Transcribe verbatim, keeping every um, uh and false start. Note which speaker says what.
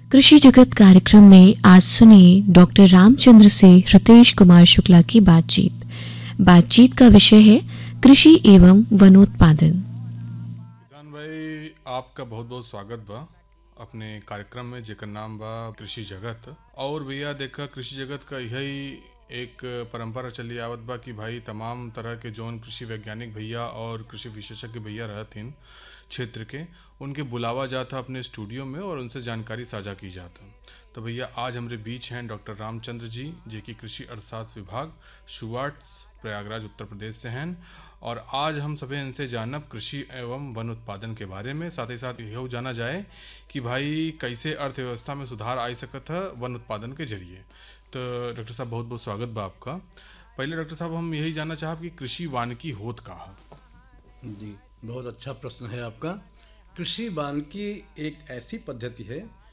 Speaker 1: कृषि जगत कार्यक्रम में आज सुनिए डॉक्टर रामचंद्र से हृतेश कुमार शुक्ला की बातचीत। बातचीत का विषय है कृषि एवं वनोत्पादन।
Speaker 2: किसान भाई, आपका बहुत बहुत स्वागत बा अपने कार्यक्रम में जेकर नाम बा कृषि जगत। और भैया देखा, कृषि जगत का यही एक परंपरा चली आवत बा कि भाई तमाम तरह के जौन कृषि वैज्ञानिक भैया और कृषि विशेषज्ञ भैया रहथिन क्षेत्र के, उनके बुलावा जाता अपने स्टूडियो में और उनसे जानकारी साझा की जाता। तो भैया आज हमारे बीच हैं डॉक्टर रामचंद्र जी, जो कि कृषि अर्थशास्त्र विभाग शुआट प्रयागराज उत्तर प्रदेश से हैं। और आज हम सभी इनसे जानब कृषि एवं वन उत्पादन के बारे में, साथ ही साथ यह जाना जाए कि भाई कैसे अर्थव्यवस्था में सुधार आ सकता है वन उत्पादन के जरिए। तो डॉक्टर साहब बहुत बहुत स्वागत बा आपका। पहले डॉक्टर साहब हम यही जानना चाहब कि कृषि वानिकी होत का है।
Speaker 3: जी, बहुत अच्छा प्रश्न है आपका। कृषि वानिकी एक ऐसी पद्धति है